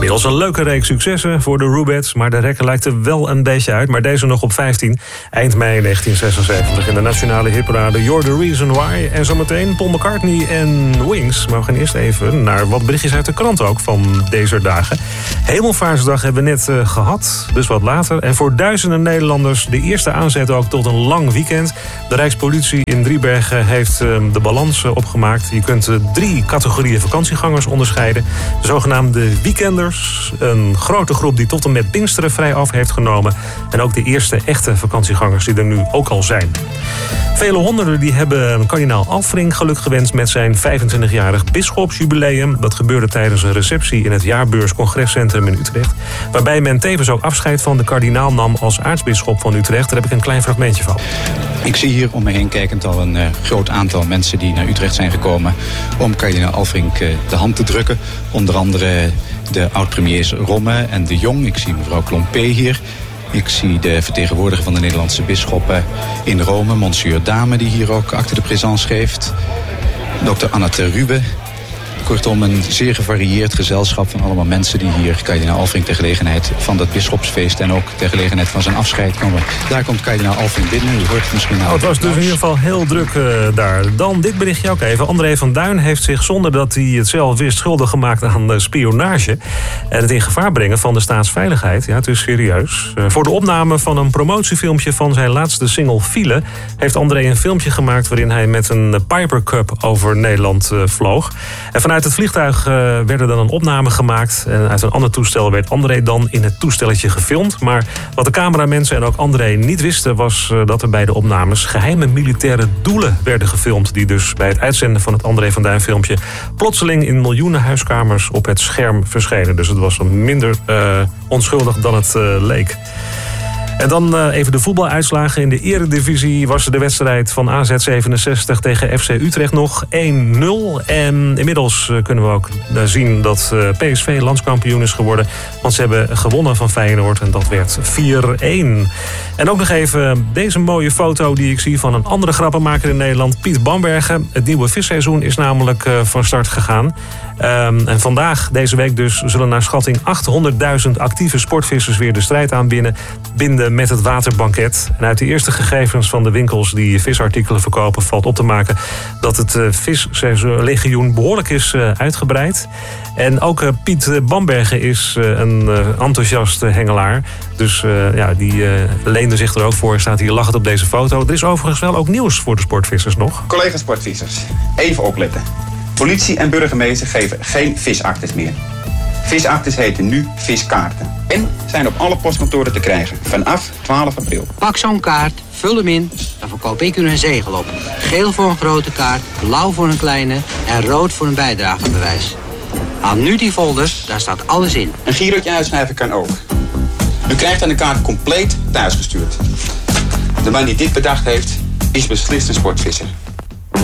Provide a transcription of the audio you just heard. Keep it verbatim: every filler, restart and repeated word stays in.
Inmiddels een leuke reeks successen voor de Rubettes, maar de rekker lijkt er wel een beetje uit. Maar deze nog op vijftien, eind mei negentien zesenzeventig in de nationale hitparade You're the Reason Why. En zometeen Paul McCartney en Wings. Maar we gaan eerst even naar wat berichtjes uit de krant ook van deze dagen. Hemelvaartsdag hebben we net uh, gehad, dus wat later. En voor duizenden Nederlanders de eerste aanzet ook tot een lang weekend. De Rijkspolitie in Driebergen heeft uh, de balans uh, opgemaakt. Je kunt uh, drie categorieën vakantiegangers onderscheiden. De zogenaamde weekenders, een grote groep die tot en met Pinksteren vrij af heeft genomen. En ook de eerste echte vakantiegangers die er nu ook al zijn. Vele honderden die hebben kardinaal Alfring geluk gewenst met zijn vijfentwintigjarig bisschopsjubileum. Dat gebeurde tijdens een receptie in het Jaarbeurs Congrescentrum in Utrecht. Waarbij men tevens ook afscheid van de kardinaal nam als aartsbisschop van Utrecht. Daar heb ik een klein fragmentje van. Ik zie hier om me heen kijkend al een uh, groot aantal mensen die naar Utrecht zijn gekomen om kardinaal Alfring uh, de hand te drukken. Onder andere de oud-premiers Romme en de Jong. Ik zie mevrouw Klompé hier. Ik zie de vertegenwoordiger van de Nederlandse bisschoppen in Rome, Monsieur Dame, die hier ook acte de présence geeft. dokter Anna ter Rube. Kortom, een zeer gevarieerd gezelschap van allemaal mensen die hier kardinaal Alfring ter gelegenheid van dat bisschopsfeest en ook ter gelegenheid van zijn afscheid komen. Daar komt kardinaal Alfring binnen. U hoort het misschien nou. Het was dus in ieder geval heel druk uh, daar. Dan dit berichtje ook even. André van Duin heeft zich zonder dat hij het zelf wist schuldig gemaakt aan uh, spionage en het in gevaar brengen van de staatsveiligheid. Ja, het is serieus. Uh, voor de opname van een promotiefilmpje van zijn laatste single File heeft André een filmpje gemaakt waarin hij met een Piper Cup over Nederland uh, vloog. En vanuit het vliegtuig uh, werden dan een opname gemaakt. En uit een ander toestel werd André dan in het toestelletje gefilmd. Maar wat de cameramensen en ook André niet wisten was uh, dat er bij de opnames geheime militaire doelen werden gefilmd. Die dus bij het uitzenden van het André van Duin filmpje plotseling in miljoenen huiskamers op het scherm verschenen. Dus het was minder uh, onschuldig dan het uh, leek. En dan uh, even de voetbaluitslagen. In de Eredivisie was de wedstrijd van A Z zevenenzestig tegen F C Utrecht nog één nul. En inmiddels uh, kunnen we ook uh, zien dat uh, P S V landskampioen is geworden. Want ze hebben gewonnen van Feyenoord en dat werd vier één. En ook nog even deze mooie foto die ik zie van een andere grappenmaker in Nederland, Piet Bambergen. Het nieuwe visseizoen is namelijk uh, van start gegaan. Um, en vandaag, deze week dus, zullen naar schatting achthonderdduizend actieve sportvissers weer de strijd aanbinden binden met het waterbanket. En uit de eerste gegevens van de winkels die visartikelen verkopen valt op te maken dat het uh, vislegioen behoorlijk is uh, uitgebreid. En ook uh, Piet Bambergen is uh, een uh, enthousiaste hengelaar. Dus uh, ja, die uh, leende zich er ook voor, staat hier lachend op deze foto. Er is overigens wel ook nieuws voor de sportvissers nog. Collega sportvissers, even opletten. Politie en burgemeester geven geen visactes meer. Visactes heten nu viskaarten. En zijn op alle postkantoren te krijgen vanaf twaalf april. Pak zo'n kaart, vul hem in, dan verkoop ik u een zegel op. Geel voor een grote kaart, blauw voor een kleine en rood voor een bijdragebewijs. Haal nu die folders, daar staat alles in. Een girootje uitschrijven kan ook. U krijgt dan de kaart compleet thuisgestuurd. De man die dit bedacht heeft, is beslist een sportvisser.